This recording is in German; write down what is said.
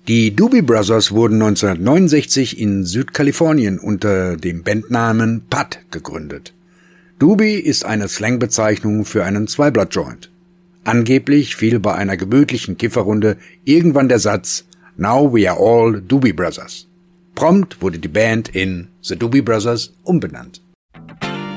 Die Doobie Brothers wurden 1969 in Südkalifornien unter dem Bandnamen Putt gegründet. Doobie ist eine Slangbezeichnung für einen Zweiblatt-Joint. Angeblich fiel bei einer gemütlichen Kifferrunde irgendwann der Satz "Now we are all Doobie Brothers". Prompt wurde die Band in The Doobie Brothers umbenannt.